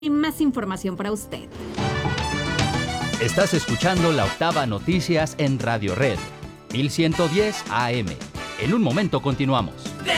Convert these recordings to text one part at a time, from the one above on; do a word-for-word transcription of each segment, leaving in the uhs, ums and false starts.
y más información para usted. Estás escuchando La Octava Noticias en Radio Red, mil ciento diez A M. En un momento continuamos.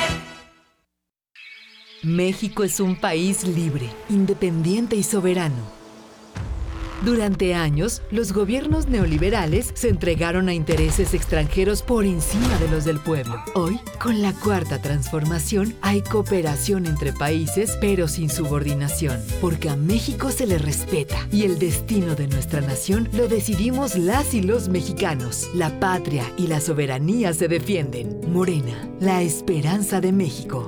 México es un país libre, independiente y soberano. Durante años, los gobiernos neoliberales se entregaron a intereses extranjeros por encima de los del pueblo. Hoy, con la Cuarta Transformación, hay cooperación entre países, pero sin subordinación, porque a México se le respeta y el destino de nuestra nación lo decidimos las y los mexicanos. La patria y la soberanía se defienden. Morena, la esperanza de México.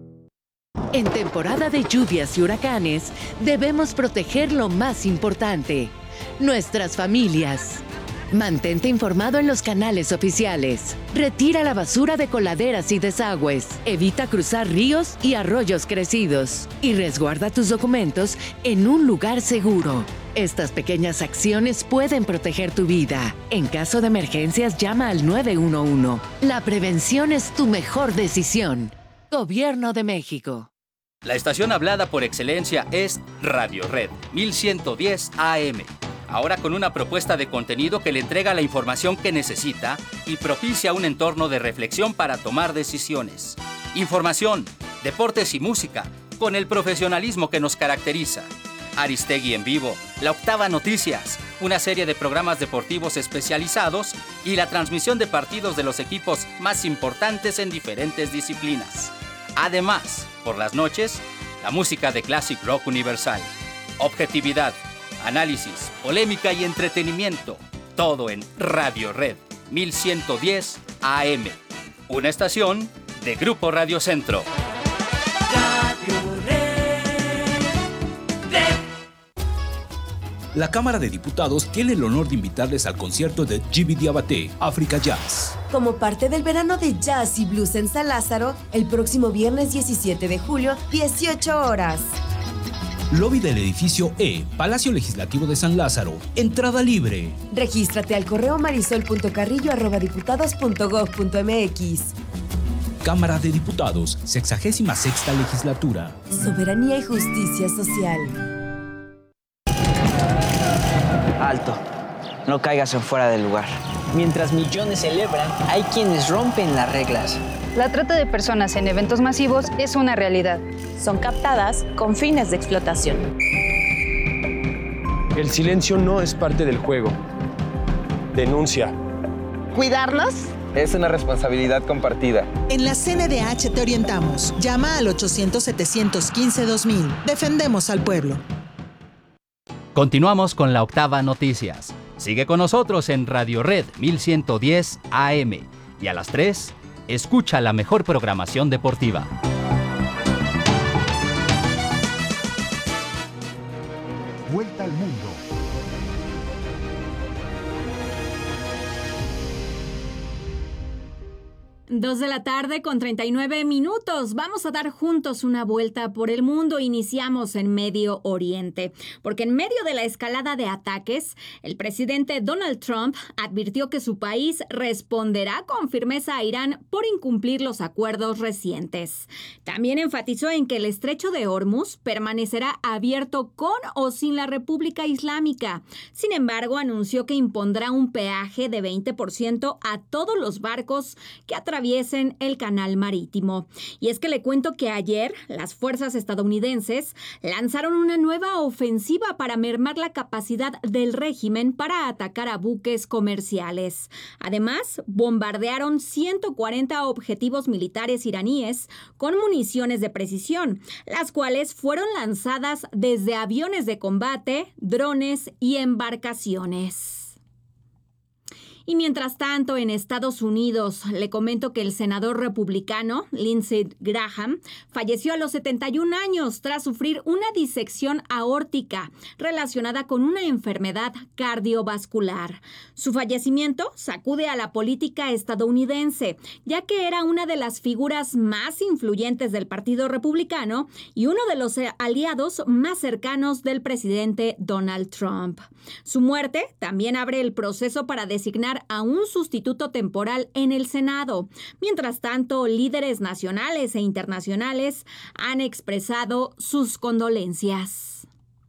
En temporada de lluvias y huracanes, debemos proteger lo más importante, nuestras familias. Mantente informado en los canales oficiales. Retira la basura de coladeras y desagües. Evita cruzar ríos y arroyos crecidos. Y resguarda tus documentos en un lugar seguro. Estas pequeñas acciones pueden proteger tu vida. En caso de emergencias, llama al nueve uno uno. La prevención es tu mejor decisión. Gobierno de México. La estación hablada por excelencia es Radio Red, mil ciento diez A M. Ahora con una propuesta de contenido que le entrega la información que necesita y propicia un entorno de reflexión para tomar decisiones. Información, deportes y música, con el profesionalismo que nos caracteriza. Aristegui en vivo, La Octava Noticias, una serie de programas deportivos especializados y la transmisión de partidos de los equipos más importantes en diferentes disciplinas. Además, por las noches, la música de Classic Rock Universal. Objetividad, análisis, polémica y entretenimiento. Todo en Radio Red, mil ciento diez A M. Una estación de Grupo Radio Centro. Radio Red, Red. La Cámara de Diputados tiene el honor de invitarles al concierto de Djiby Diabaté, Africa Jazz. Como parte del verano de jazz y blues en San Lázaro, el próximo viernes diecisiete de julio, dieciocho horas. Lobby del edificio E, Palacio Legislativo de San Lázaro. Entrada libre. Regístrate al correo marisol punto carrillo arroba diputados punto gob punto mx. Cámara de Diputados, sexagésima sexta legislatura. Soberanía y justicia social. Alto, no caigas en fuera del lugar. Mientras millones celebran, hay quienes rompen las reglas. La trata de personas en eventos masivos es una realidad. Son captadas con fines de explotación. El silencio no es parte del juego. Denuncia. ¿Cuidarnos? Es una responsabilidad compartida. En la C N D H te orientamos. Llama al ochocientos, setecientos quince, dos mil. Defendemos al pueblo. Continuamos con La Octava Noticias. Sigue con nosotros en Radio Red, mil ciento diez A M. Y a las tres, escucha la mejor programación deportiva. Vuelta al mundo. Dos de la tarde con treinta y nueve minutos. Vamos a dar juntos una vuelta por el mundo. Iniciamos en Medio Oriente, porque en medio de la escalada de ataques, el presidente Donald Trump advirtió que su país responderá con firmeza a Irán por incumplir los acuerdos recientes. También enfatizó en que el estrecho de Hormuz permanecerá abierto con o sin la República Islámica. Sin embargo, anunció que impondrá un peaje de veinte por ciento a todos los barcos que atraviesen el canal marítimo. Y es que le cuento que ayer las fuerzas estadounidenses lanzaron una nueva ofensiva para mermar la capacidad del régimen para atacar a buques comerciales. Además, bombardearon ciento cuarenta objetivos militares iraníes con municiones de precisión, las cuales fueron lanzadas desde aviones de combate, drones y embarcaciones. Y mientras tanto, en Estados Unidos, le comento que el senador republicano Lindsey Graham falleció a los setenta y un años tras sufrir una disección aórtica relacionada con una enfermedad cardiovascular. Su fallecimiento sacude a la política estadounidense, ya que era una de las figuras más influyentes del Partido Republicano y uno de los aliados más cercanos del presidente Donald Trump. Su muerte también abre el proceso para designar a un sustituto temporal en el Senado. Mientras tanto, líderes nacionales e internacionales han expresado sus condolencias.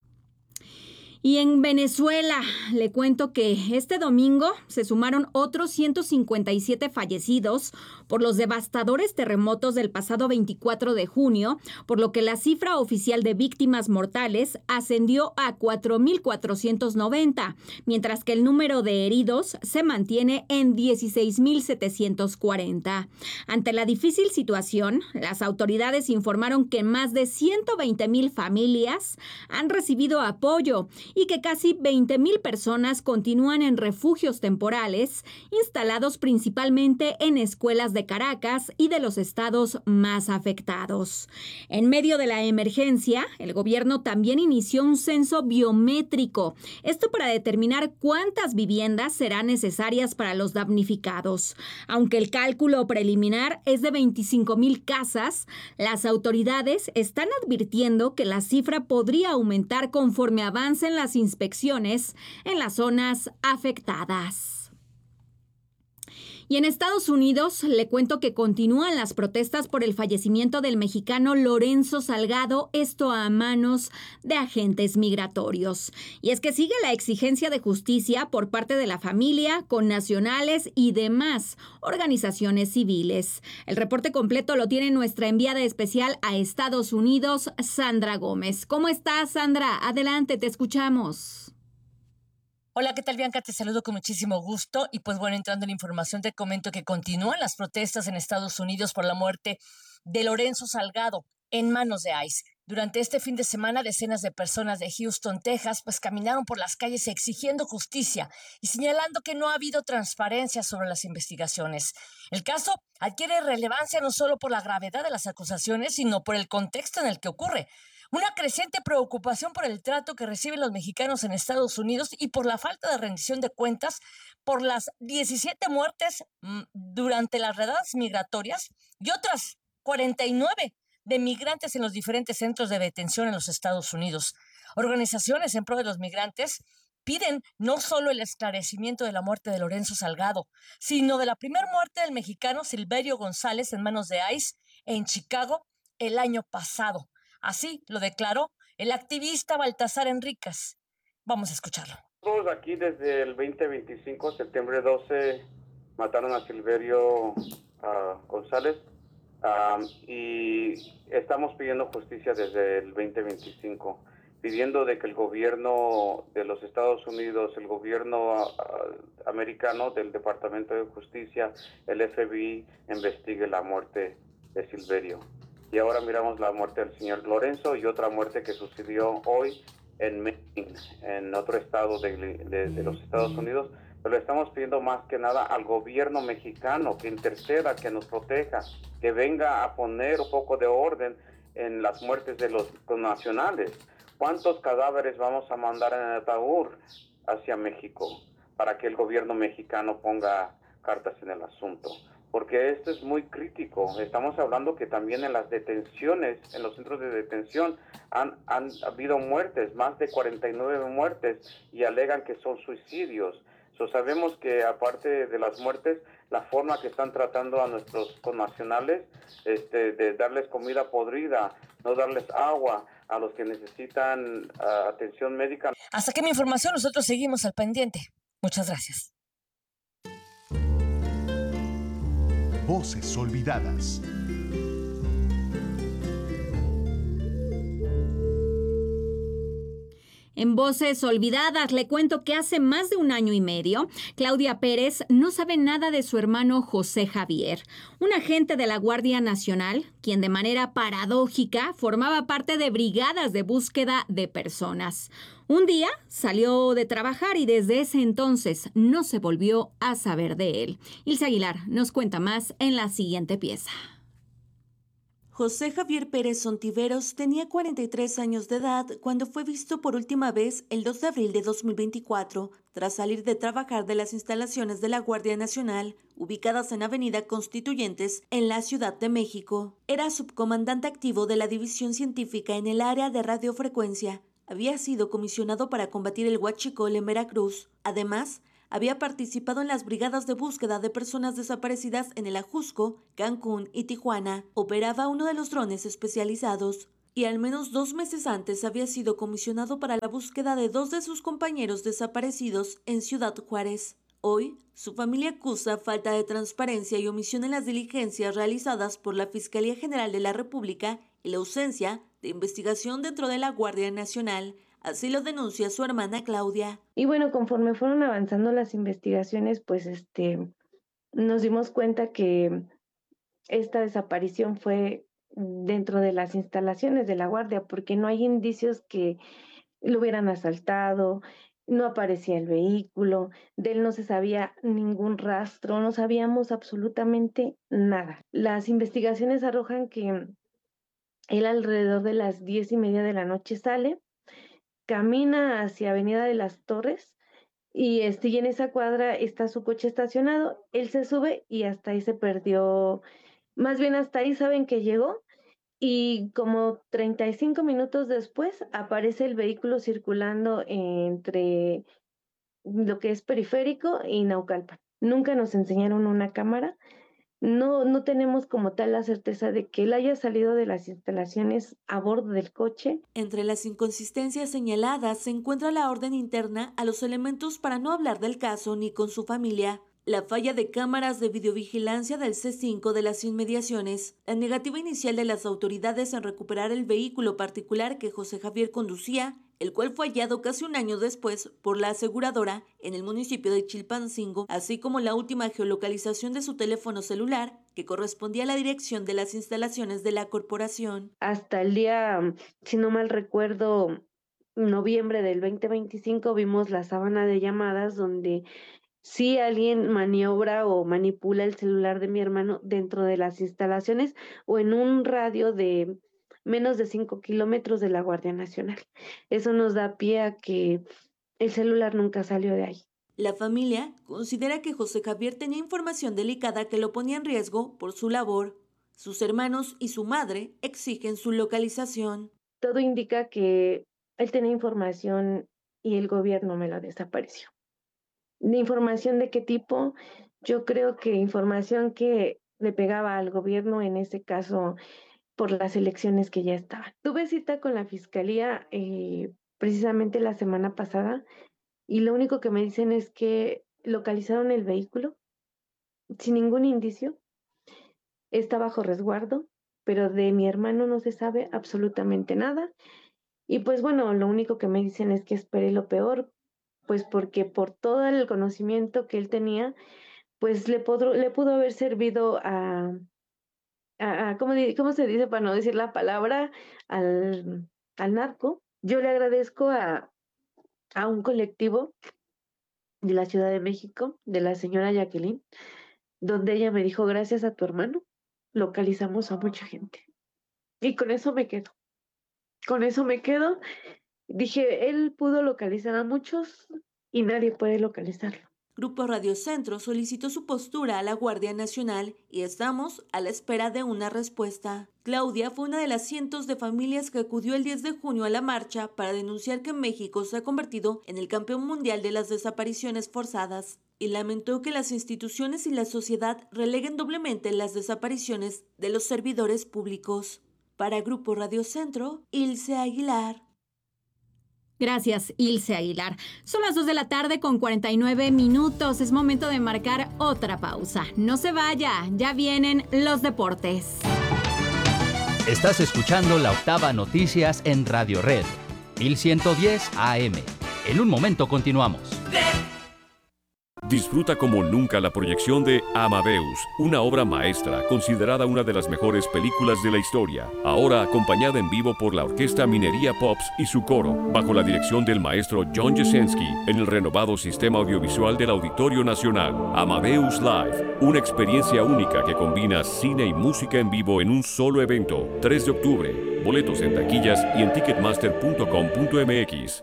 Y en Venezuela, le cuento que este domingo se sumaron otros ciento cincuenta y siete fallecidos por los devastadores terremotos del pasado veinticuatro de junio, por lo que la cifra oficial de víctimas mortales ascendió a cuatro mil cuatrocientos noventa, mientras que el número de heridos se mantiene en dieciséis mil setecientos cuarenta. Ante la difícil situación, las autoridades informaron que más de ciento veinte mil familias han recibido apoyo y que casi veinte mil personas continúan en refugios temporales, instalados principalmente en escuelas de Caracas y de los estados más afectados. En medio de la emergencia, el gobierno también inició un censo biométrico, esto para determinar cuántas viviendas serán necesarias para los damnificados. Aunque el cálculo preliminar es de veinticinco mil casas, las autoridades están advirtiendo que la cifra podría aumentar conforme avancen las inspecciones en las zonas afectadas. Y en Estados Unidos, le cuento que continúan las protestas por el fallecimiento del mexicano Lorenzo Salgado, esto a manos de agentes migratorios. Y es que sigue la exigencia de justicia por parte de la familia, connacionales y demás organizaciones civiles. El reporte completo lo tiene nuestra enviada especial a Estados Unidos, Sandra Gómez. ¿Cómo estás, Sandra? Adelante, te escuchamos. Hola, ¿qué tal, Bianca? Te saludo con muchísimo gusto y pues bueno, entrando en la información te comento que continúan las protestas en Estados Unidos por la muerte de Lorenzo Salgado en manos de ICE. Durante este fin de semana, decenas de personas de Houston, Texas, pues caminaron por las calles exigiendo justicia y señalando que no ha habido transparencia sobre las investigaciones. El caso adquiere relevancia no solo por la gravedad de las acusaciones, sino por el contexto en el que ocurre. Una creciente preocupación por el trato que reciben los mexicanos en Estados Unidos y por la falta de rendición de cuentas por las diecisiete muertes mmm, durante las redadas migratorias y otras cuarenta y nueve de migrantes en los diferentes centros de detención en los Estados Unidos. Organizaciones en pro de los migrantes piden no solo el esclarecimiento de la muerte de Lorenzo Salgado, sino de la primera muerte del mexicano Silverio González en manos de ICE en Chicago el año pasado. Así lo declaró el activista Baltasar Enríquez. Vamos a escucharlo. Nosotros aquí desde el veinte veinticinco, septiembre doce, mataron a Silverio uh, González um, y estamos pidiendo justicia desde el veinte veinticinco, pidiendo de que el gobierno de los Estados Unidos, el gobierno uh, americano del Departamento de Justicia, el F B I, investigue la muerte de Silverio. Y ahora miramos la muerte del señor Lorenzo y otra muerte que sucedió hoy en Maine, en otro estado de, de, de los Estados Unidos. Pero le estamos pidiendo más que nada al gobierno mexicano que interceda, que nos proteja, que venga a poner un poco de orden en las muertes de los connacionales. ¿Cuántos cadáveres vamos a mandar en el ataúd hacia México para que el gobierno mexicano ponga cartas en el asunto? Porque esto es muy crítico. Estamos hablando que también en las detenciones, en los centros de detención, han, han habido muertes, más de cuarenta y nueve muertes, y alegan que son suicidios. So, sabemos que aparte de las muertes, la forma que están tratando a nuestros connacionales, este, de darles comida podrida, no darles agua, a los que necesitan uh, atención médica. Hasta aquí mi información, nosotros seguimos al pendiente. Muchas gracias. Voces olvidadas. En Voces Olvidadas le cuento que hace más de un año y medio, Claudia Pérez no sabe nada de su hermano José Javier, un agente de la Guardia Nacional, quien de manera paradójica formaba parte de brigadas de búsqueda de personas. Un día salió de trabajar y desde ese entonces no se volvió a saber de él. Ilse Aguilar nos cuenta más en la siguiente pieza. José Javier Pérez Ontiveros tenía cuarenta y tres años de edad cuando fue visto por última vez el dos de abril de dos mil veinticuatro, tras salir de trabajar de las instalaciones de la Guardia Nacional, ubicadas en Avenida Constituyentes, en la Ciudad de México. Era subcomandante activo de la División Científica en el área de radiofrecuencia. Había sido comisionado para combatir el huachicol en Veracruz. Además, había participado en las brigadas de búsqueda de personas desaparecidas en el Ajusco, Cancún y Tijuana. Operaba uno de los drones especializados. y al menos dos meses antes había sido comisionado para la búsqueda de dos de sus compañeros desaparecidos en Ciudad Juárez. Hoy, su familia acusa falta de transparencia y omisión en las diligencias realizadas por la Fiscalía General de la República y la ausencia de investigación dentro de la Guardia Nacional. Así lo denuncia su hermana Claudia. Y bueno, conforme fueron avanzando las investigaciones, pues este, nos dimos cuenta que esta desaparición fue dentro de las instalaciones de la Guardia, porque no hay indicios que lo hubieran asaltado. No aparecía el vehículo, de él no se sabía ningún rastro, no sabíamos absolutamente nada. Las investigaciones arrojan que él alrededor de las diez y media de la noche sale, camina hacia Avenida de las Torres y, este, y en esa cuadra está su coche estacionado, él se sube y hasta ahí se perdió, más bien hasta ahí saben que llegó. Y como treinta y cinco minutos después aparece el vehículo circulando entre lo que es Periférico y Naucalpan. Nunca nos enseñaron una cámara. No, no tenemos como tal la certeza de que él haya salido de las instalaciones a bordo del coche. Entre las inconsistencias señaladas se encuentra la orden interna a los elementos para no hablar del caso ni con su familia, la falla de cámaras de videovigilancia del C cinco de las inmediaciones, la negativa inicial de las autoridades en recuperar el vehículo particular que José Javier conducía, el cual fue hallado casi un año después por la aseguradora en el municipio de Chilpancingo, así como la última geolocalización de su teléfono celular, que correspondía a la dirección de las instalaciones de la corporación. Hasta el día, si no mal recuerdo, noviembre del veinte veinticinco, vimos la sábana de llamadas donde si alguien maniobra o manipula el celular de mi hermano dentro de las instalaciones o en un radio de menos de cinco kilómetros de la Guardia Nacional. Eso nos da pie a que el celular nunca salió de ahí. La familia considera que José Javier tenía información delicada que lo ponía en riesgo por su labor. Sus hermanos y su madre exigen su localización. Todo indica que él tenía información y el gobierno me la desapareció. ¿De información de qué tipo? Yo creo que información que le pegaba al gobierno, en ese caso por las elecciones que ya estaban. Tuve cita con la fiscalía eh, precisamente la semana pasada y lo único que me dicen es que localizaron el vehículo sin ningún indicio, está bajo resguardo, pero de mi hermano no se sabe absolutamente nada. Y pues bueno, lo único que me dicen es que esperé lo peor, pues porque por todo el conocimiento que él tenía, pues le, podró, le pudo haber servido a, a, a ¿cómo, ¿cómo se dice para no decir la palabra? Al, al narco. Yo le agradezco a, a un colectivo de la Ciudad de México, de la señora Jacqueline, donde ella me dijo, gracias a tu hermano, localizamos a mucha gente. Y con eso me quedo. Con eso me quedo. Dije, él pudo localizar a muchos y nadie puede localizarlo. Grupo Radio Centro solicitó su postura a la Guardia Nacional y estamos a la espera de una respuesta. Claudia fue una de las cientos de familias que acudió el diez de junio a la marcha para denunciar que México se ha convertido en el campeón mundial de las desapariciones forzadas y lamentó que las instituciones y la sociedad releguen doblemente las desapariciones de los servidores públicos. Para Grupo Radio Centro, Ilse Aguilar. Gracias, Ilse Aguilar. Son las dos de la tarde con cuarenta y nueve minutos. Es momento de marcar otra pausa. No se vaya, ya vienen los deportes. Estás escuchando la Octava Noticias en Radio Red, mil ciento diez A M. En un momento continuamos. Disfruta como nunca la proyección de Amadeus, una obra maestra considerada una de las mejores películas de la historia, ahora acompañada en vivo por la Orquesta Minería Pops y su coro, bajo la dirección del maestro John Jasenski, en el renovado sistema audiovisual del Auditorio Nacional. Amadeus Live, una experiencia única que combina cine y música en vivo en un solo evento. tres de octubre, boletos en taquillas y en ticketmaster punto com punto m x.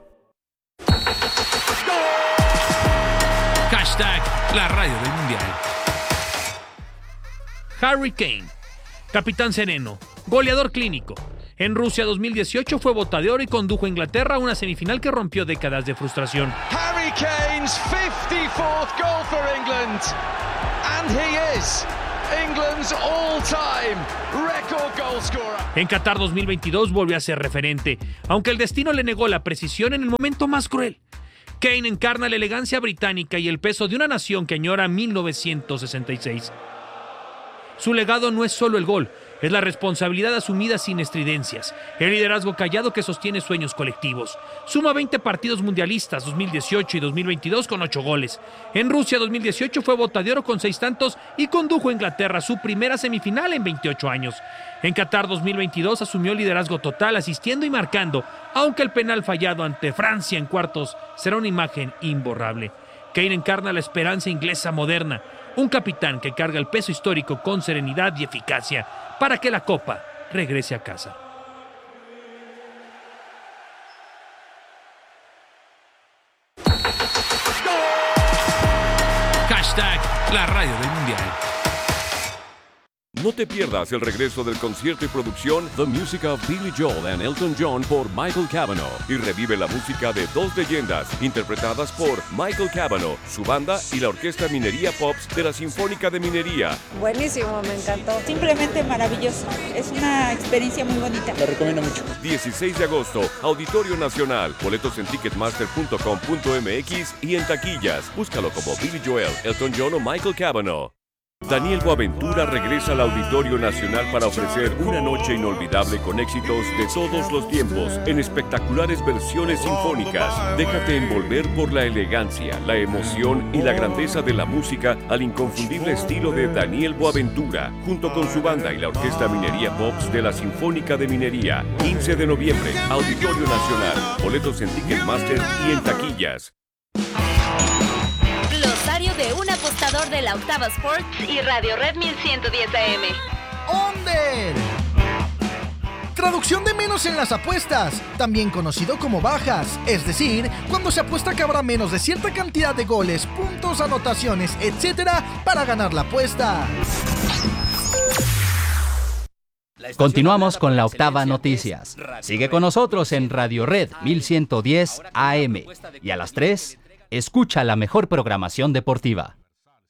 Hashtag la radio del mundial. Harry Kane, capitán sereno, goleador clínico. En Rusia dos mil dieciocho fue bota de oro y condujo a Inglaterra a una semifinal que rompió décadas de frustración. Harry Kane's fifty-fourth goal for England. And he is England's all-time record goal scorer. En Qatar dos mil veintidós volvió a ser referente, aunque el destino le negó la precisión en el momento más cruel. Kane encarna la elegancia británica y el peso de una nación que añora mil novecientos sesenta y seis. Su legado no es solo el gol, es la responsabilidad asumida sin estridencias, el liderazgo callado que sostiene sueños colectivos. Suma veinte partidos mundialistas, dos mil dieciocho y dos mil veintidós con ocho goles. En Rusia dos mil dieciocho fue bota de oro con seis tantos y condujo a Inglaterra a su primera semifinal en veintiocho años. En Qatar dos mil veintidós asumió liderazgo total, asistiendo y marcando, aunque el penal fallado ante Francia en cuartos será una imagen imborrable. Kane encarna la esperanza inglesa moderna, un capitán que carga el peso histórico con serenidad y eficacia para que la Copa regrese a casa. Hashtag la radio del mundial. No te pierdas el regreso del concierto y producción The Music of Billy Joel and Elton John por Michael Cavanaugh y revive la música de dos leyendas interpretadas por Michael Cavanaugh, su banda y la Orquesta Minería Pops de la Sinfónica de Minería. Buenísimo, me encantó. Simplemente maravilloso. Es una experiencia muy bonita. La recomiendo mucho. dieciséis de agosto, Auditorio Nacional. Boletos en ticketmaster punto com punto m x y en taquillas. Búscalo como Billy Joel, Elton John o Michael Cavanaugh. Daniel Boaventura regresa al Auditorio Nacional para ofrecer una noche inolvidable con éxitos de todos los tiempos en espectaculares versiones sinfónicas. Déjate envolver por la elegancia, la emoción y la grandeza de la música al inconfundible estilo de Daniel Boaventura, junto con su banda y la Orquesta Minería Pops de la Sinfónica de Minería. quince de noviembre, Auditorio Nacional. Boletos en Ticketmaster y en taquillas. Glosario de un apostador de la Octava Sports y Radio Red mil ciento diez A M. ¡Onder! Traducción de menos en las apuestas, también conocido como bajas, es decir, cuando se apuesta que habrá menos de cierta cantidad de goles, puntos, anotaciones, etcétera, para ganar la apuesta. Continuamos con la Octava Noticias. Sigue con nosotros en Radio Red mil ciento diez A M y a las tres... escucha la mejor programación deportiva.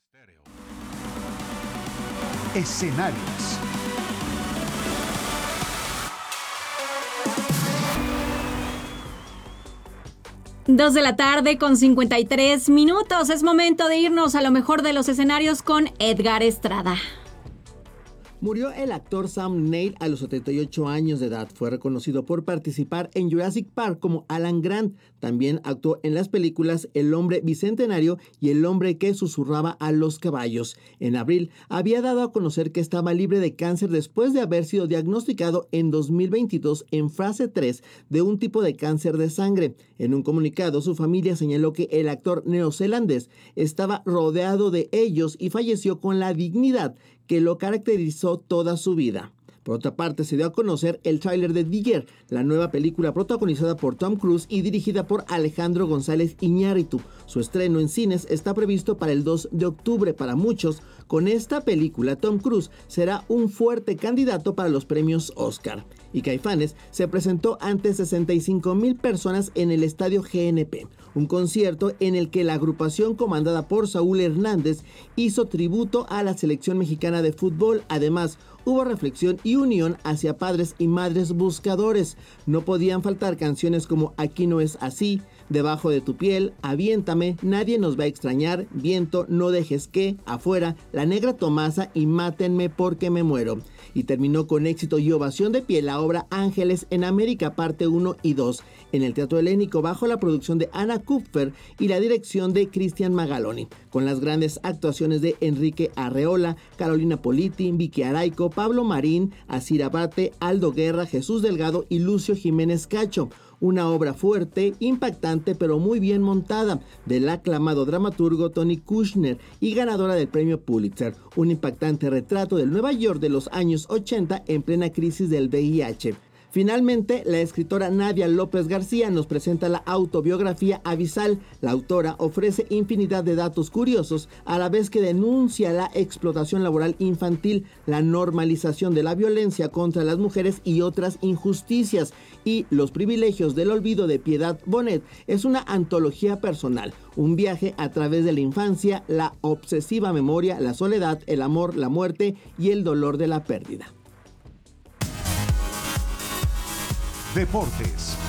Escenarios. Dos de la tarde con cincuenta y tres minutos. Es momento de irnos a lo mejor de los escenarios con Edgar Estrada. Murió el actor Sam Neill a los setenta y ocho años de edad. Fue reconocido por participar en Jurassic Park como Alan Grant. También actuó en las películas El hombre bicentenario y El hombre que susurraba a los caballos. En abril había dado a conocer que estaba libre de cáncer después de haber sido diagnosticado en dos mil veintidós en fase tres de un tipo de cáncer de sangre. En un comunicado, su familia señaló que el actor neozelandés estaba rodeado de ellos y falleció con la dignidad que lo caracterizó toda su vida. Por otra parte, se dio a conocer el tráiler de Digger, la nueva película protagonizada por Tom Cruise y dirigida por Alejandro González Iñárritu. Su estreno en cines está previsto para el dos de octubre. Para muchos, con esta película, Tom Cruise será un fuerte candidato para los premios Oscar. Y Caifanes se presentó ante sesenta y cinco mil personas en el Estadio G N P, un concierto en el que la agrupación comandada por Saúl Hernández hizo tributo a la selección mexicana de fútbol. Además, hubo reflexión y unión hacia padres y madres buscadores. No podían faltar canciones como Aquí no es así, Debajo de tu piel, Aviéntame, Nadie nos va a extrañar, Viento, No dejes que, Afuera, La negra Tomasa y Mátenme porque me muero. Y terminó con éxito y ovación de pie la obra Ángeles en América parte uno y dos en el Teatro Helénico bajo la producción de Ana Kupfer y la dirección de Cristian Magaloni, con las grandes actuaciones de Enrique Arreola, Carolina Politi, Vicky Araico, Pablo Marín, Asir Abate, Aldo Guerra, Jesús Delgado y Lucio Jiménez Cacho. Una obra fuerte, impactante pero muy bien montada del aclamado dramaturgo Tony Kushner y ganadora del premio Pulitzer. Un impactante retrato del Nueva York de los años ochenta en plena crisis del V I H. Finalmente, la escritora Nadia López García nos presenta la autobiografía Abisal. La autora ofrece infinidad de datos curiosos a la vez que denuncia la explotación laboral infantil, la normalización de la violencia contra las mujeres y otras injusticias, y los privilegios del olvido de Piedad Bonet. Es una antología personal, un viaje a través de la infancia, la obsesiva memoria, la soledad, el amor, la muerte y el dolor de la pérdida. Deportes.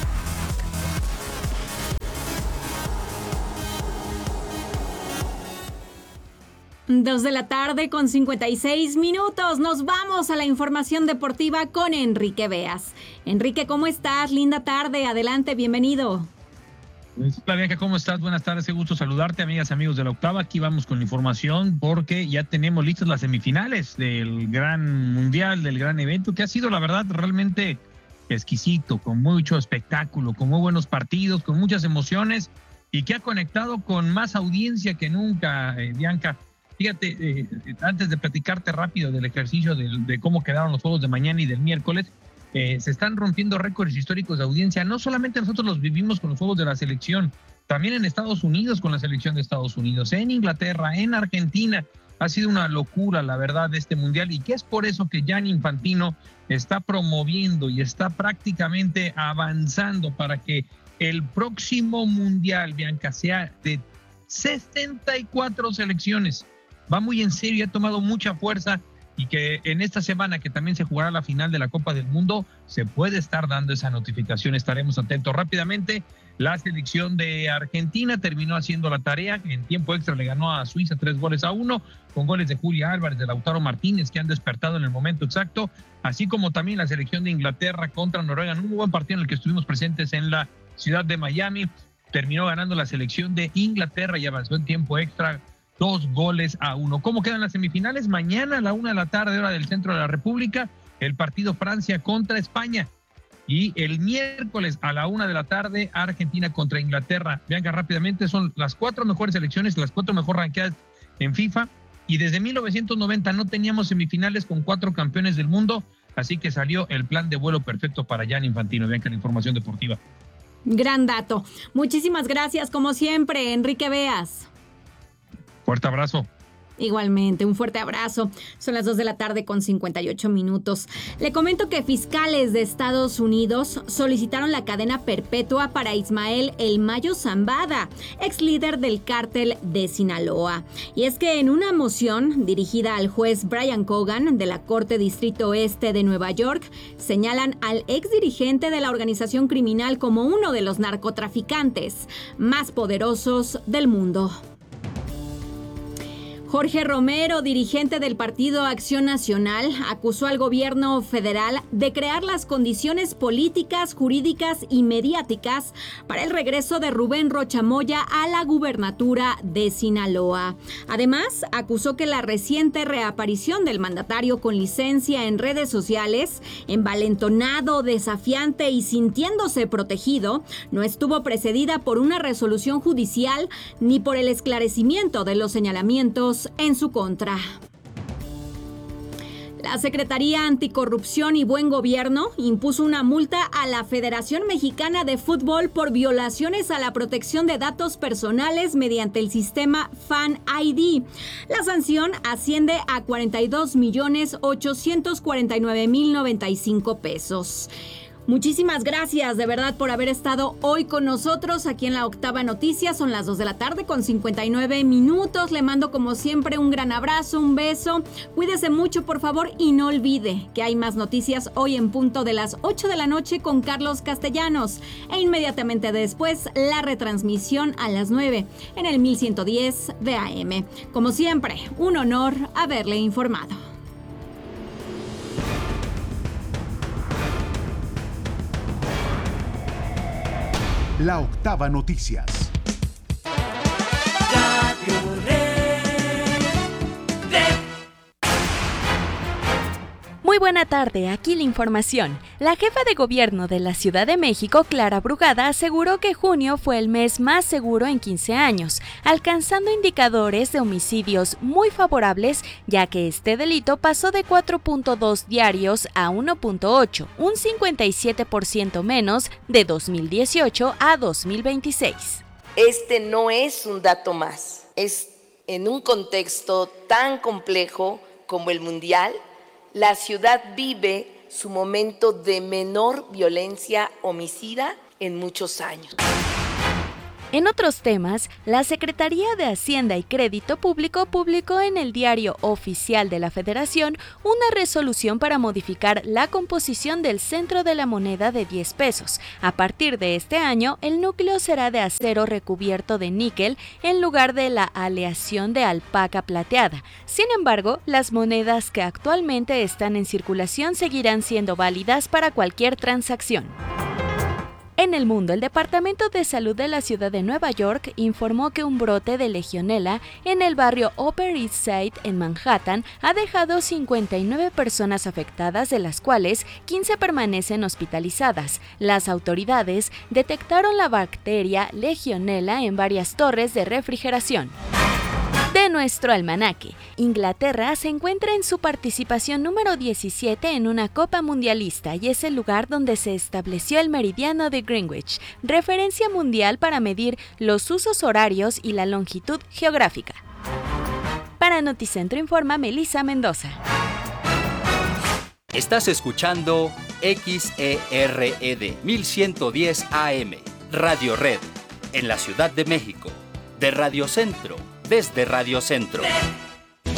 Dos de la tarde con cincuenta y seis minutos. Nos vamos a la información deportiva con Enrique Beas. Enrique, ¿cómo estás? Linda tarde. Adelante, bienvenido. Hola, Bianca, ¿cómo estás? Buenas tardes, qué gusto saludarte, amigas y amigos de la octava. Aquí vamos con la información porque ya tenemos listas las semifinales del gran mundial, del gran evento, que ha sido, la verdad, realmente exquisito, con mucho espectáculo, con muy buenos partidos, con muchas emociones y que ha conectado con más audiencia que nunca, eh, Bianca. Fíjate, eh, antes de platicarte rápido del ejercicio de, de cómo quedaron los juegos de mañana y del miércoles, eh, se están rompiendo récords históricos de audiencia. No solamente nosotros los vivimos con los juegos de la selección, también en Estados Unidos con la selección de Estados Unidos, en Inglaterra, en Argentina. Ha sido una locura, la verdad, de este mundial, y que es por eso que Gianni Infantino está promoviendo y está prácticamente avanzando para que el próximo mundial, Bianca, sea de sesenta y cuatro selecciones. Va muy en serio y ha tomado mucha fuerza, y que en esta semana que también se jugará la final de la Copa del Mundo se puede estar dando esa notificación. Estaremos atentos. Rápidamente, la selección de Argentina terminó haciendo la tarea, en tiempo extra le ganó a Suiza tres goles a uno, con goles de Julia Álvarez, de Lautaro Martínez, que han despertado en el momento exacto, así como también la selección de Inglaterra contra Noruega, en un muy buen partido en el que estuvimos presentes en la ciudad de Miami. Terminó ganando la selección de Inglaterra y avanzó en tiempo extra dos goles a uno. ¿Cómo quedan las semifinales? Mañana a la una de la tarde, hora del centro de la República, el partido Francia contra España. Y el miércoles a la una de la tarde, Argentina contra Inglaterra. Vean que rápidamente son las cuatro mejores selecciones, las cuatro mejor rankeadas en FIFA. Y desde mil novecientos noventa no teníamos semifinales con cuatro campeones del mundo. Así que salió el plan de vuelo perfecto para Gianni Infantino. Vean que la información deportiva. Gran dato. Muchísimas gracias, como siempre, Enrique Beas. Fuerte abrazo. Igualmente, un fuerte abrazo. Son las dos de la tarde con cincuenta y ocho minutos. Le comento que fiscales de Estados Unidos solicitaron la cadena perpetua para Ismael El Mayo Zambada, ex líder del cártel de Sinaloa. Y es que en una moción dirigida al juez Brian Cogan de la Corte Distrito Este de Nueva York, señalan al ex dirigente de la organización criminal como uno de los narcotraficantes más poderosos del mundo. Jorge Romero, dirigente del Partido Acción Nacional, acusó al gobierno federal de crear las condiciones políticas, jurídicas y mediáticas para el regreso de Rubén Rocha Moya a la gubernatura de Sinaloa. Además, acusó que la reciente reaparición del mandatario con licencia en redes sociales, envalentonado, desafiante y sintiéndose protegido, no estuvo precedida por una resolución judicial ni por el esclarecimiento de los señalamientos en su contra. La Secretaría Anticorrupción y Buen Gobierno impuso una multa a la Federación Mexicana de Fútbol por violaciones a la protección de datos personales mediante el sistema Fan I D. La sanción asciende a cuarenta y dos millones ochocientos cuarenta y nueve mil noventa y cinco pesos. Muchísimas gracias de verdad por haber estado hoy con nosotros aquí en la Octava Noticias. Son las dos de la tarde con cincuenta y nueve minutos. Le mando como siempre un gran abrazo, un beso. Cuídese mucho por favor y no olvide que hay más noticias hoy en punto de las ocho de la noche con Carlos Castellanos. E inmediatamente después la retransmisión a las nueve en el mil ciento diez de A M. Como siempre, un honor haberle informado. La Octava Noticias. Muy Muy buena tarde, aquí la información. La jefa de gobierno de la Ciudad de México, Clara Brugada, aseguró que junio fue el mes más seguro en quince años, alcanzando indicadores de homicidios muy favorables, ya que este delito pasó de cuatro punto dos diarios a uno punto ocho, un cincuenta y siete por ciento menos de dos mil dieciocho a dos mil veintiséis. Este no es un dato más, es en un contexto tan complejo como el mundial, la ciudad vive su momento de menor violencia homicida en muchos años. En otros temas, la Secretaría de Hacienda y Crédito Público publicó en el Diario Oficial de la Federación una resolución para modificar la composición del centro de la moneda de diez pesos. A partir de este año, el núcleo será de acero recubierto de níquel en lugar de la aleación de alpaca plateada. Sin embargo, las monedas que actualmente están en circulación seguirán siendo válidas para cualquier transacción. En el mundo, el Departamento de Salud de la ciudad de Nueva York informó que un brote de legionela en el barrio Upper East Side en Manhattan ha dejado cincuenta y nueve personas afectadas, de las cuales quince permanecen hospitalizadas. Las autoridades detectaron la bacteria legionela en varias torres de refrigeración. De nuestro almanaque, Inglaterra se encuentra en su participación número diecisiete en una Copa Mundialista y es el lugar donde se estableció el meridiano de Greenwich, referencia mundial para medir los usos horarios y la longitud geográfica. Para Noticentro informa Melissa Mendoza. Estás escuchando X E R E D mil ciento diez A M, Radio Red, en la Ciudad de México, de Radio Centro. Desde Radio Centro.